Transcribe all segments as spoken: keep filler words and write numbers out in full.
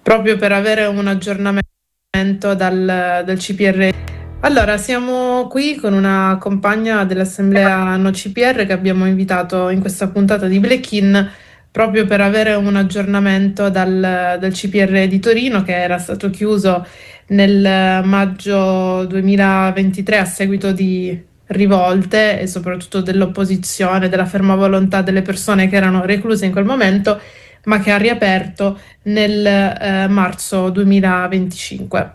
proprio per avere un aggiornamento dal, dal C P R. Allora, siamo qui con una compagna dell'Assemblea No C P R che abbiamo invitato in questa puntata di Black-in proprio per avere un aggiornamento dal, dal C P R di Torino, che era stato chiuso nel maggio duemilaventitré a seguito di rivolte e soprattutto dell'opposizione, della ferma volontà delle persone che erano recluse in quel momento, ma che ha riaperto nel eh, marzo duemilaventicinque.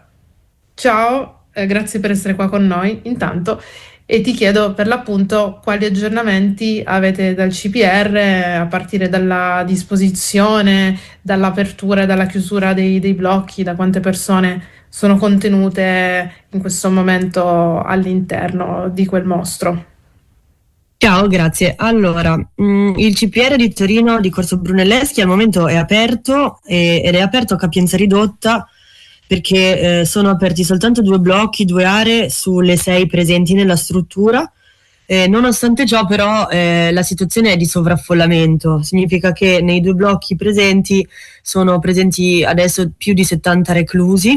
Ciao, eh, grazie per essere qua con noi intanto, e ti chiedo per l'appunto quali aggiornamenti avete dal C P R a partire dalla disposizione, dall'apertura e dalla chiusura dei, dei blocchi, da quante persone sono contenute in questo momento all'interno di quel mostro. Ciao, grazie. Allora, mh, il C P R di Torino di Corso Brunelleschi al momento è aperto e, ed è aperto a capienza ridotta perché eh, sono aperti soltanto due blocchi, due aree sulle sei presenti nella struttura. Eh, nonostante ciò però eh, la situazione è di sovraffollamento, significa che nei due blocchi presenti sono presenti adesso più di settanta reclusi.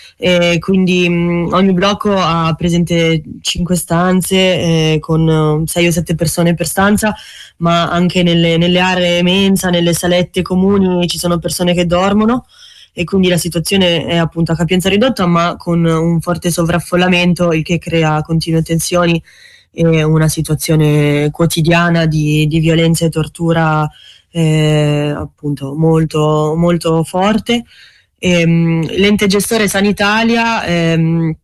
E quindi mh, ogni blocco ha presente cinque stanze eh, con uh, sei o sette persone per stanza, ma anche nelle, nelle aree mensa, nelle salette comuni ci sono persone che dormono, e quindi la situazione è appunto a capienza ridotta ma con un forte sovraffollamento, il che crea continue tensioni e una situazione quotidiana di, di violenza e tortura eh, appunto molto, molto forte. Ehm, l'ente gestore Sanitalia ehm,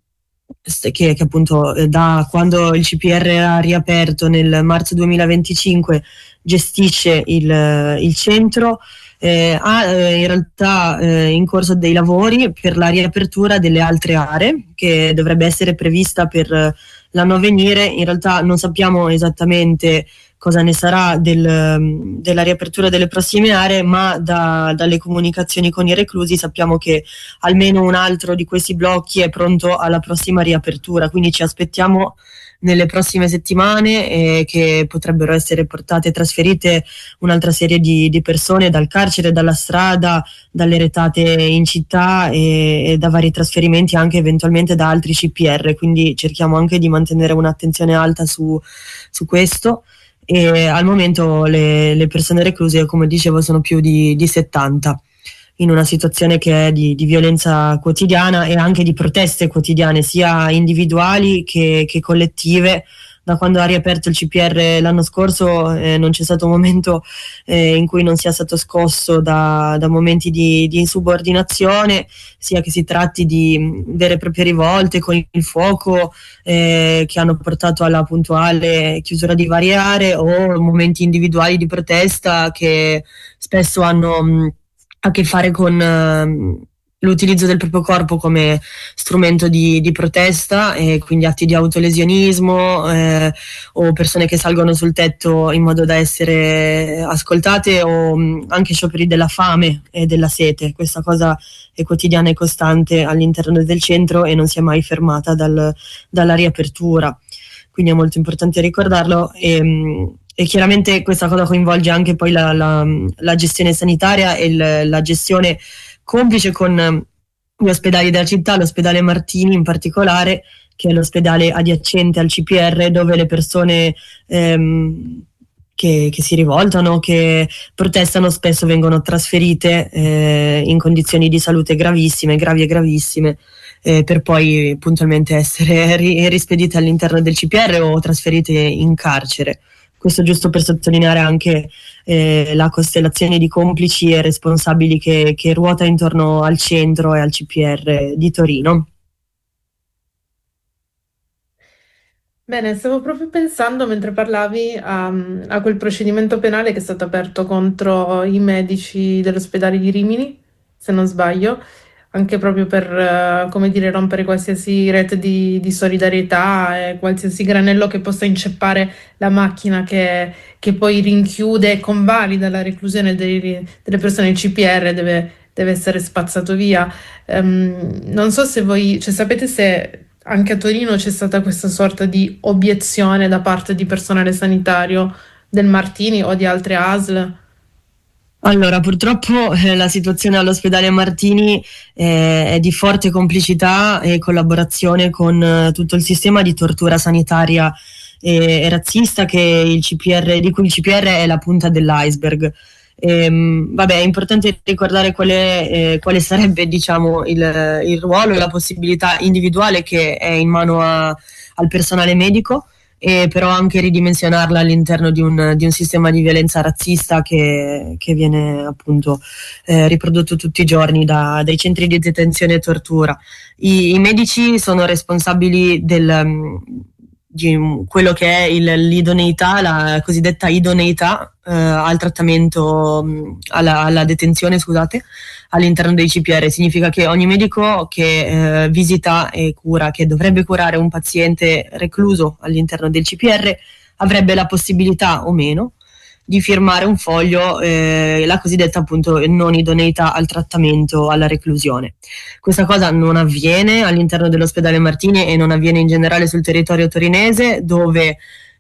che, che appunto eh, da quando il C P R ha riaperto nel marzo duemilaventicinque gestisce il, il centro, eh, ha eh, in realtà eh, in corso dei lavori per la riapertura delle altre aree che dovrebbe essere prevista per l'anno a venire. In realtà non sappiamo esattamente cosa ne sarà del, della riapertura delle prossime aree, ma da, dalle comunicazioni con i reclusi sappiamo che almeno un altro di questi blocchi è pronto alla prossima riapertura, quindi ci aspettiamo nelle prossime settimane eh, che potrebbero essere portate, trasferite un'altra serie di, di persone dal carcere, dalla strada, dalle retate in città e, e da vari trasferimenti anche eventualmente da altri C P R, quindi cerchiamo anche di mantenere un'attenzione alta su, su questo. E al momento le, le persone recluse, come dicevo, sono più di, di settanta, in una situazione che è di, di violenza quotidiana e anche di proteste quotidiane, sia individuali che, che collettive. Da quando ha riaperto il C P R l'anno scorso eh, non c'è stato un momento eh, in cui non sia stato scosso da, da momenti di, di insubordinazione, sia che si tratti di vere e proprie rivolte con il fuoco eh, che hanno portato alla puntuale chiusura di varie aree, o momenti individuali di protesta che spesso hanno mh, a che fare con uh, l'utilizzo del proprio corpo come strumento di, di protesta, e quindi atti di autolesionismo eh, o persone che salgono sul tetto in modo da essere ascoltate, o mh, anche scioperi della fame e della sete. Questa cosa è quotidiana e costante all'interno del centro e non si è mai fermata dal, dalla riapertura, quindi è molto importante ricordarlo. E, mh, E chiaramente questa cosa coinvolge anche poi la, la, la gestione sanitaria e il, la gestione complice con gli ospedali della città, l'ospedale Martini in particolare, che è l'ospedale adiacente al C P R, dove le persone ehm, che, che si rivoltano, che protestano, spesso vengono trasferite eh, in condizioni di salute gravissime, gravi e gravissime, eh, per poi puntualmente essere ri- rispedite all'interno del C P R o trasferite in carcere. Questo giusto per sottolineare anche eh, la costellazione di complici e responsabili che, che ruota intorno al centro e al C P R di Torino. Bene, stavo proprio pensando mentre parlavi a, a quel procedimento penale che è stato aperto contro i medici dell'ospedale di Rimini, se non sbaglio, anche proprio per, eh, come dire, rompere qualsiasi rete di, di solidarietà e qualsiasi granello che possa inceppare la macchina che, che poi rinchiude e convalida la reclusione dei- delle persone in C P R, deve, deve essere spazzato via. Ehm, non so se voi, cioè, sapete se anche a Torino c'è stata questa sorta di obiezione da parte di personale sanitario del Martini o di altre A S L? Allora, purtroppo eh, la situazione all'ospedale Martini eh, è di forte complicità e collaborazione con eh, tutto il sistema di tortura sanitaria e, e razzista che il C P R, di cui il C P R è la punta dell'iceberg. Ehm, vabbè, è importante ricordare quale, eh, quale sarebbe, diciamo, il, il ruolo e la possibilità individuale che è in mano a, al personale medico, e però anche ridimensionarla all'interno di un, di un sistema di violenza razzista che, che viene appunto eh, riprodotto tutti i giorni da, dai centri di detenzione e tortura. I, i medici sono responsabili del, di quello che è il, l'idoneità, la cosiddetta idoneità eh, al trattamento, alla, alla detenzione, scusate, all'interno dei C P R. Significa che ogni medico che eh, visita e cura, che dovrebbe curare un paziente recluso all'interno del C P R, avrebbe la possibilità o meno di firmare un foglio, eh, la cosiddetta appunto non idoneità al trattamento, alla reclusione. Questa cosa non avviene all'interno dell'ospedale Martini e non avviene in generale sul territorio torinese, dove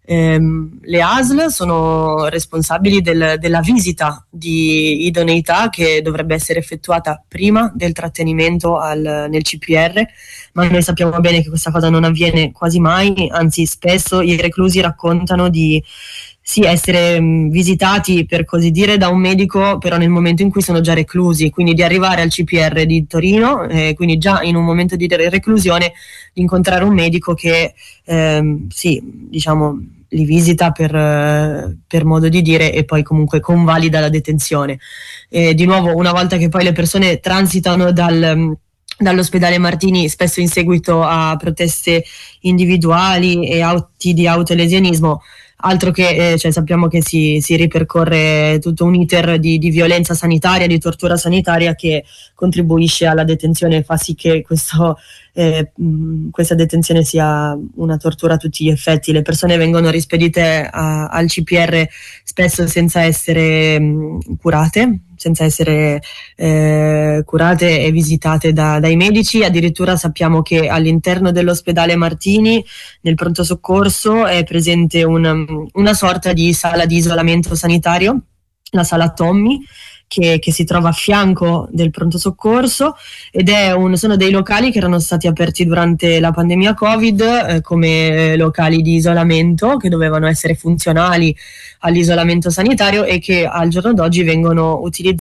ehm, le A S L sono responsabili del, della visita di idoneità che dovrebbe essere effettuata prima del trattenimento al, nel C P R, ma noi sappiamo bene che questa cosa non avviene quasi mai, anzi spesso i reclusi raccontano di sì, essere mh, visitati, per così dire, da un medico, però nel momento in cui sono già reclusi, quindi di arrivare al C P R di Torino, eh, quindi già in un momento di reclusione, di incontrare un medico che, ehm, sì, diciamo, li visita per, eh, per modo di dire, e poi comunque convalida la detenzione. E di nuovo, una volta che poi le persone transitano dal... dall'ospedale Martini, spesso in seguito a proteste individuali e atti di autolesionismo, altro che, eh, cioè sappiamo che si, si ripercorre tutto un iter di, di violenza sanitaria, di tortura sanitaria, che contribuisce alla detenzione e fa sì che questo, eh, mh, questa detenzione sia una tortura a tutti gli effetti. Le persone vengono rispedite a, al C P R spesso senza essere mh, curate, senza essere eh, curate e visitate da, dai medici. Addirittura sappiamo che all'interno dell'ospedale Martini, nel pronto soccorso, è presente un, una sorta di sala di isolamento sanitario, la sala Tommy, che, che si trova a fianco del pronto soccorso, ed è un, sono dei locali che erano stati aperti durante la pandemia Covid eh, come locali di isolamento, che dovevano essere funzionali all'isolamento sanitario e che al giorno d'oggi vengono utilizzati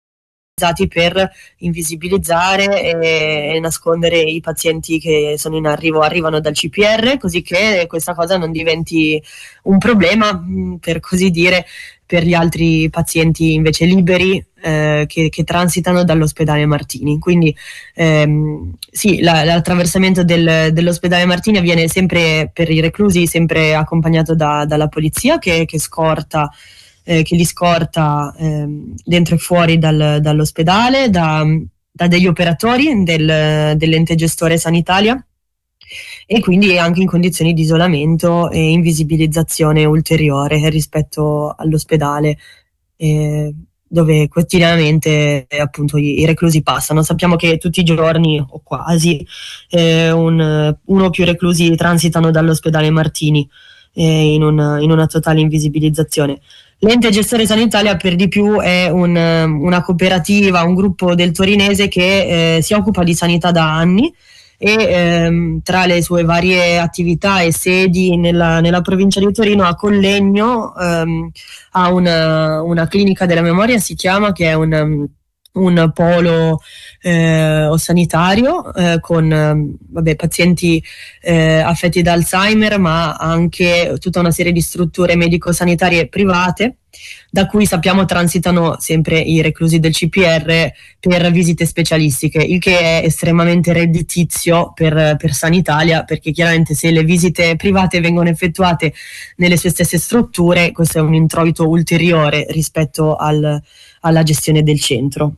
per invisibilizzare e nascondere i pazienti che sono in arrivo, arrivano dal C P R, così che questa cosa non diventi un problema, per così dire, per gli altri pazienti invece liberi eh, che, che transitano dall'ospedale Martini. Quindi ehm, sì, la, l'attraversamento del, dell'ospedale Martini avviene sempre per i reclusi, sempre accompagnato da, dalla polizia che, che scorta Eh, che li scorta eh, dentro e fuori dal, dall'ospedale, da, da degli operatori del, dell'ente gestore Sanitalia, e quindi anche in condizioni di isolamento e invisibilizzazione ulteriore rispetto all'ospedale eh, dove quotidianamente eh, appunto i, i reclusi passano. Sappiamo che tutti i giorni o quasi eh, un, uno o più reclusi transitano dall'ospedale Martini eh, in, un, in una totale invisibilizzazione. L'ente gestore Sanitalia per di più è un, una cooperativa, un gruppo del torinese che eh, si occupa di sanità da anni e ehm, tra le sue varie attività e sedi nella, nella provincia di Torino, a Collegno ehm, ha una, una clinica della memoria, si chiama, che è un, un polo eh, sanitario eh, con eh, vabbè, pazienti eh, affetti da Alzheimer, ma anche tutta una serie di strutture medico-sanitarie private, da cui sappiamo transitano sempre i reclusi del C P R per visite specialistiche, il che è estremamente redditizio per, per Sanitalia, perché chiaramente se le visite private vengono effettuate nelle sue stesse strutture, questo è un introito ulteriore rispetto al, alla gestione del centro.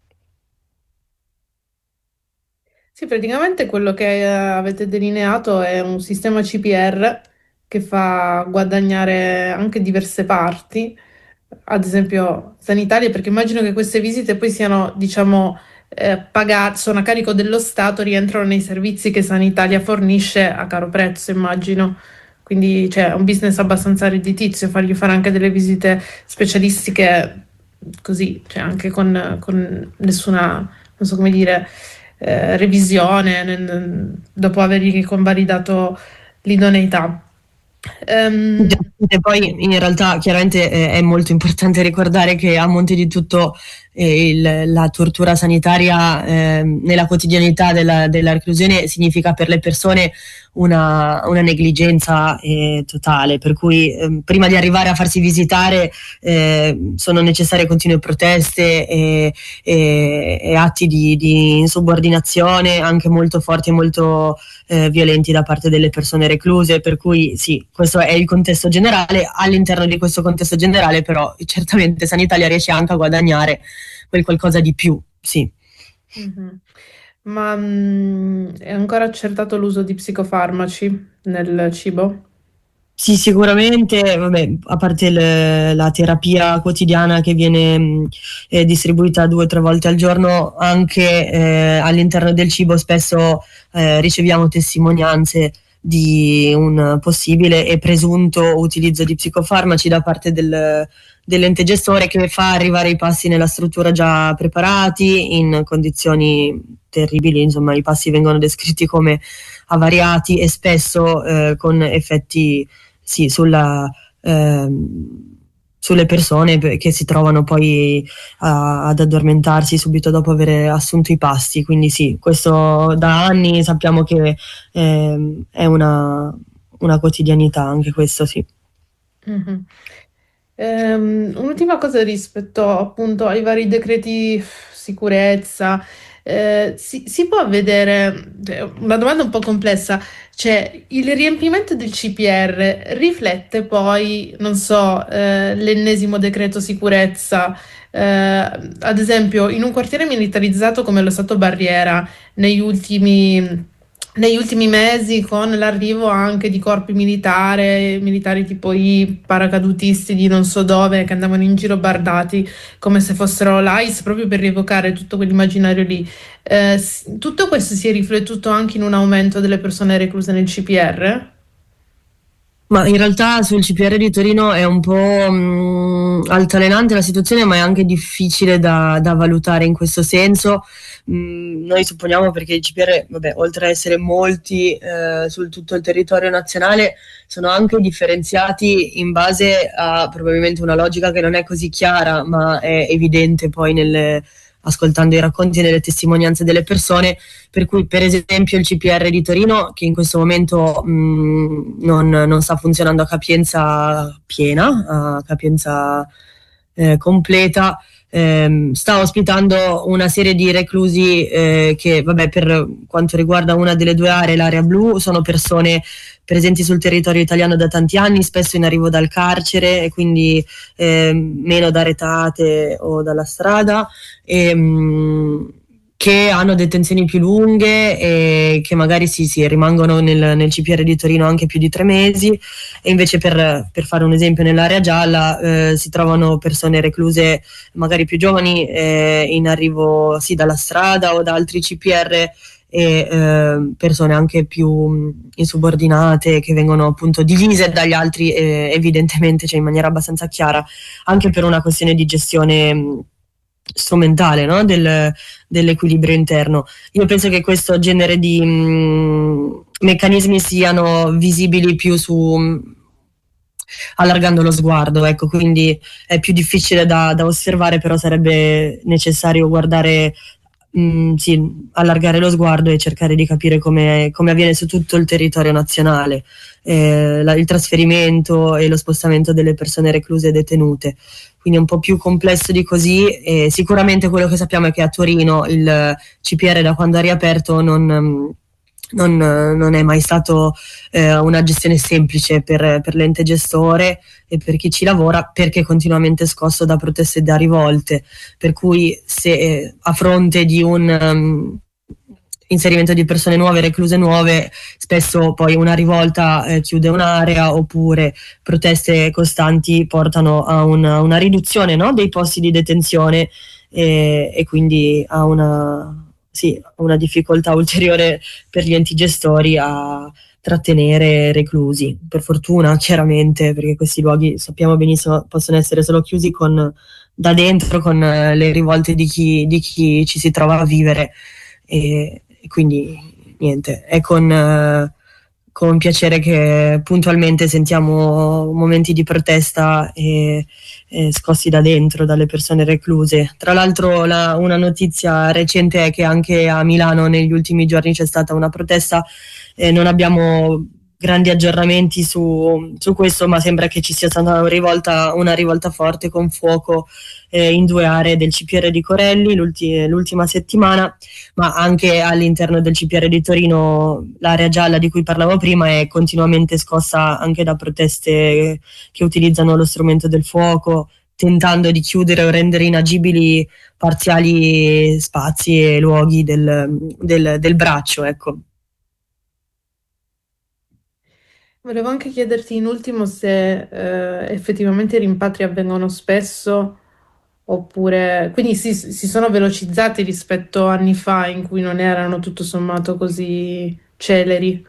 Sì, praticamente quello che eh, avete delineato è un sistema C P R che fa guadagnare anche diverse parti, ad esempio sanitarie, perché immagino che queste visite poi siano, diciamo, eh, pagate, sono a carico dello Stato, rientrano nei servizi che Sanitalia fornisce a caro prezzo, immagino. Quindi c'è un business abbastanza redditizio, fargli fare anche delle visite specialistiche così, cioè anche con, con nessuna, non so come dire, eh, revisione, nel- dopo avergli convalidato l'idoneità. Ehm, E poi in realtà chiaramente eh, è molto importante ricordare che a monte di tutto eh, il- la tortura sanitaria eh, nella quotidianità della, della reclusione significa per le persone una, una negligenza eh, totale, per cui eh, prima di arrivare a farsi visitare eh, sono necessarie continue proteste e, e- e atti di, di insubordinazione anche molto forti e molto eh, violenti da parte delle persone recluse, per cui sì, questo è il contesto generale. All'interno di questo contesto generale però certamente Sanitalia riesce anche a guadagnare quel qualcosa di più, sì. mhm. Ma mm, è ancora accertato l'uso di psicofarmaci nel cibo? Sì, sicuramente, vabbè, a parte il- la terapia quotidiana che viene mh, eh, distribuita due o tre volte al giorno, anche eh, all'interno del cibo spesso eh, riceviamo testimonianze di un possibile e presunto utilizzo di psicofarmaci da parte del, dell'ente gestore che fa arrivare i pasti nella struttura già preparati in condizioni terribili, insomma, i pasti vengono descritti come avariati e spesso eh, con effetti sì, sulla, ehm, sulle persone pe- che si trovano poi a- ad addormentarsi subito dopo aver assunto i pasti. Quindi sì, questo da anni sappiamo che ehm, è una, una quotidianità, anche questo sì. Mhm. Ehm, un'ultima cosa rispetto appunto ai vari decreti sicurezza, eh, si, si può vedere, cioè, una domanda un po' complessa, cioè il riempimento del C P R riflette poi, non so, eh, l'ennesimo decreto sicurezza, eh, ad esempio in un quartiere militarizzato come lo Stato Barriera negli ultimi negli ultimi mesi con l'arrivo anche di corpi militari, militari tipo i paracadutisti di non so dove che andavano in giro bardati come se fossero l'A I S proprio per rievocare tutto quell'immaginario lì. Eh, s- tutto questo si è riflettuto anche in un aumento delle persone recluse nel C P R? Ma in realtà sul C P R di Torino è un po' mh, altalenante la situazione, ma è anche difficile da, da valutare in questo senso. Mh, noi supponiamo perché i C P R, vabbè, oltre a essere molti eh, sul tutto il territorio nazionale, sono anche differenziati in base a probabilmente una logica che non è così chiara, ma è evidente poi nelle, ascoltando i racconti e nelle testimonianze delle persone, per cui per esempio il C P R di Torino, che in questo momento mh, non, non sta funzionando a capienza piena, a capienza eh, completa, ehm, sta ospitando una serie di reclusi eh, che, vabbè, per quanto riguarda una delle due aree, l'area blu, sono persone presenti sul territorio italiano da tanti anni, spesso in arrivo dal carcere e quindi eh, meno da retate o dalla strada, e, mh, che hanno detenzioni più lunghe e che magari sì, sì, rimangono nel, nel C P R di Torino anche più di tre mesi, e invece per, per fare un esempio nell'area gialla eh, si trovano persone recluse magari più giovani eh, in arrivo sì dalla strada o da altri C P R, e eh, persone anche più mh, insubordinate che vengono appunto divise dagli altri eh, evidentemente, cioè in maniera abbastanza chiara, anche per una questione di gestione mh, strumentale, no? Del, dell'equilibrio interno. Io penso che questo genere di mh, meccanismi siano visibili più su mh, allargando lo sguardo, ecco, quindi è più difficile da, da osservare, però sarebbe necessario guardare, mh, sì, allargare lo sguardo e cercare di capire come, come avviene su tutto il territorio nazionale eh, la, il trasferimento e lo spostamento delle persone recluse e detenute. Quindi è un po' più complesso di così, e sicuramente quello che sappiamo è che a Torino il C P R da quando ha riaperto non, non, non è mai stato eh, una gestione semplice per, per l'ente gestore e per chi ci lavora, perché è continuamente scosso da proteste e da rivolte, per cui se eh, a fronte di un um, inserimento di persone nuove, recluse nuove, spesso poi una rivolta eh, chiude un'area, oppure proteste costanti portano a una, una riduzione, no, dei posti di detenzione e, e quindi a una, sì, una difficoltà ulteriore per gli enti gestori a trattenere reclusi. Per fortuna, chiaramente, perché questi luoghi sappiamo benissimo possono essere solo chiusi con da dentro con eh, le rivolte di chi, di chi ci si trova a vivere, e, e quindi niente, è con, eh, con piacere che puntualmente sentiamo momenti di protesta e, e scossi da dentro dalle persone recluse. Tra l'altro la, una notizia recente è che anche a Milano negli ultimi giorni c'è stata una protesta, eh, non abbiamo grandi aggiornamenti su, su questo, ma sembra che ci sia stata una rivolta, una rivolta forte con fuoco eh, in due aree del C P R di Corelli l'ulti- l'ultima settimana, ma anche all'interno del C P R di Torino l'area gialla di cui parlavo prima è continuamente scossa anche da proteste che utilizzano lo strumento del fuoco, tentando di chiudere o rendere inagibili parziali spazi e luoghi del, del, del braccio, ecco. Volevo anche chiederti in ultimo se eh, effettivamente i rimpatri avvengono spesso oppure, quindi si, si sono velocizzati rispetto a anni fa in cui non erano tutto sommato così celeri.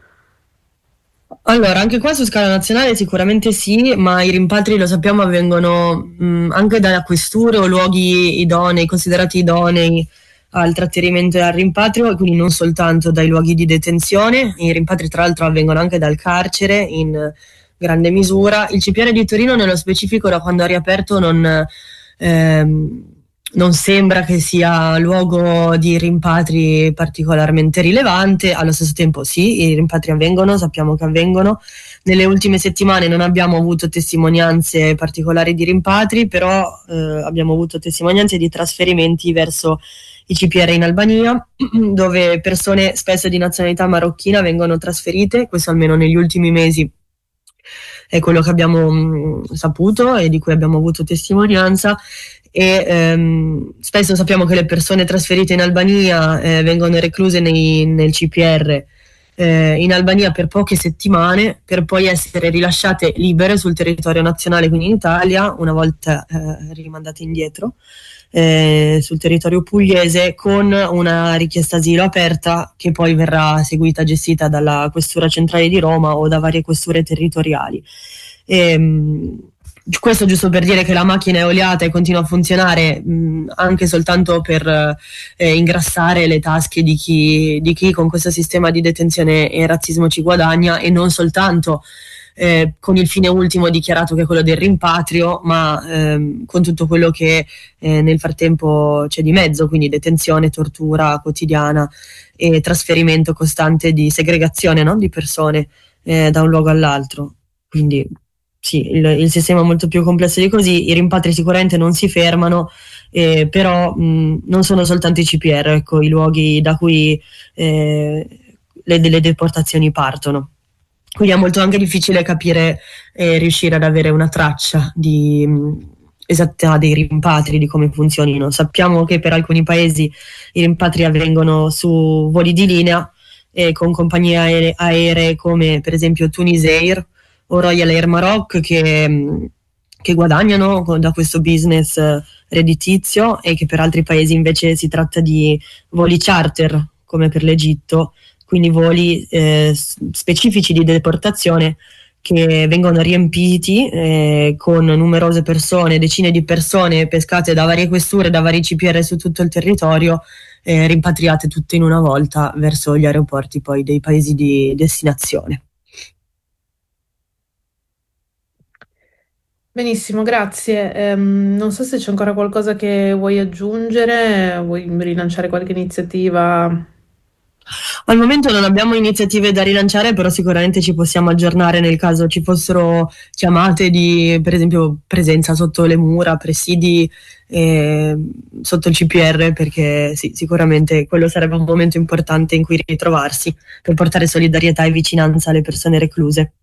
Allora, anche qua su scala nazionale sicuramente sì, ma i rimpatri lo sappiamo avvengono mh, anche da questure o luoghi idonei, considerati idonei al trattenimento e al rimpatrio, e quindi non soltanto dai luoghi di detenzione. I rimpatri tra l'altro avvengono anche dal carcere in grande misura. Il C P R di Torino nello specifico da quando ha riaperto non... Ehm, non sembra che sia luogo di rimpatri particolarmente rilevante. Allo stesso tempo sì, i rimpatri avvengono, sappiamo che avvengono. Nelle ultime settimane non abbiamo avuto testimonianze particolari di rimpatri, però eh, abbiamo avuto testimonianze di trasferimenti verso i C P R in Albania, dove persone spesso di nazionalità marocchina vengono trasferite, questo almeno negli ultimi mesi è quello che abbiamo mh, saputo e di cui abbiamo avuto testimonianza. E ehm, spesso sappiamo che le persone trasferite in Albania eh, vengono recluse nei, nel C P R eh, in Albania per poche settimane, per poi essere rilasciate libere sul territorio nazionale, quindi in Italia, una volta eh, rimandate indietro eh, sul territorio pugliese, con una richiesta asilo aperta che poi verrà seguita, gestita dalla Questura Centrale di Roma o da varie questure territoriali. E, questo giusto per dire che la macchina è oliata e continua a funzionare mh, anche soltanto per eh, ingrassare le tasche di chi, di chi con questo sistema di detenzione e razzismo ci guadagna, e non soltanto eh, con il fine ultimo dichiarato che è quello del rimpatrio, ma ehm, con tutto quello che eh, nel frattempo c'è di mezzo, quindi detenzione, tortura quotidiana e trasferimento costante di segregazione, no? Di persone eh, da un luogo all'altro. Quindi sì, il, il sistema è molto più complesso di così. I rimpatri sicuramente non si fermano, eh, però mh, non sono soltanto i C P R, ecco, i luoghi da cui eh, le, le deportazioni partono. Quindi è molto anche difficile capire e eh, riuscire ad avere una traccia di mh, esatta dei rimpatri, di come funzionino. Sappiamo che per alcuni paesi i rimpatri avvengono su voli di linea e con compagnie aeree, aeree come per esempio Tunisair o Royal Air Maroc, che, che guadagnano da questo business redditizio, e che per altri paesi invece si tratta di voli charter, come per l'Egitto, quindi voli eh, specifici di deportazione che vengono riempiti eh, con numerose persone, decine di persone pescate da varie questure, da vari C P R su tutto il territorio, eh, rimpatriate tutte in una volta verso gli aeroporti poi dei paesi di destinazione. Benissimo, grazie. Ehm, non so se c'è ancora qualcosa che vuoi aggiungere, vuoi rilanciare qualche iniziativa? Al momento non abbiamo iniziative da rilanciare, però sicuramente ci possiamo aggiornare nel caso ci fossero chiamate di, per esempio, presenza sotto le mura, presidi eh, sotto il C P R, perché sì, sicuramente quello sarebbe un momento importante in cui ritrovarsi per portare solidarietà e vicinanza alle persone recluse.